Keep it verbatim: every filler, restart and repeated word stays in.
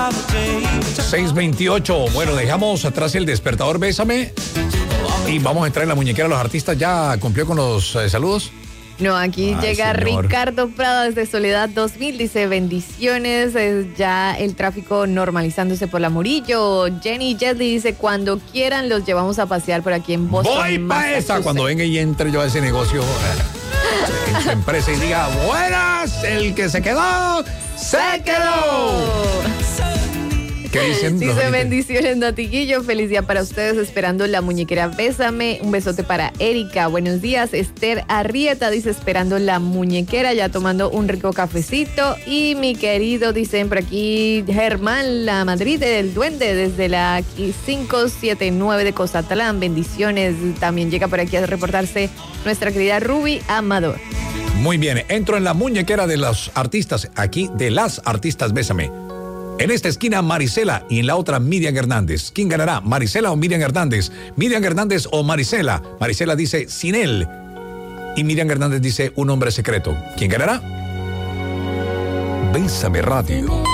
seis veintiocho. Bueno, dejamos atrás el despertador, bésame. Y vamos a entrar en la muñequera de los artistas. ¿Ya cumplió con los eh, saludos? No, aquí Ay, llega señor. Ricardo Prada desde Soledad dos mil, dice bendiciones, es ya el tráfico normalizándose por la Murillo. Jenny Jetly dice, cuando quieran los llevamos a pasear por aquí en Boston. Voy pa' esa, cuando venga y entre yo a ese negocio eh, en su empresa y diga, buenas, el que se quedó, se quedó. ¿Qué dicen? Dice bendiciones, Natiguillo, feliz día para ustedes, esperando la muñequera Bésame, un besote para Erika, buenos días. Esther Arrieta dice, esperando la muñequera, ya tomando un rico cafecito. Y mi querido, dicen por aquí, Germán La Madrid del Duende, desde la cinco siete nueve de Cozatlán, bendiciones. También llega por aquí a reportarse nuestra querida Ruby Amador. Muy bien, entro en la muñequera de los artistas, aquí de las artistas Bésame. En esta esquina, Marisela, y en la otra, Miriam Hernández. ¿Quién ganará, Marisela o Miriam Hernández? Miriam Hernández o Marisela. Marisela dice, sin él. Y Miriam Hernández dice, un hombre secreto. ¿Quién ganará? Bésame Radio.